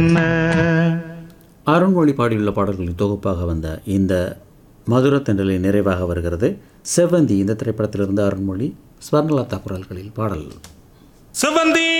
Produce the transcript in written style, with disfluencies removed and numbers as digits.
அருண்மொழி பாடியுள்ள பாடல்களின் தொகுப்பாக வந்த இந்த மதுர தென்றலின் நிறைவாக வருகிறது செவ்வந்தி. இந்த திரைப்படத்திலிருந்து அருண்மொழி, ஸ்வர்ணலதா குரல்களில் பாடல். செவ்வந்தி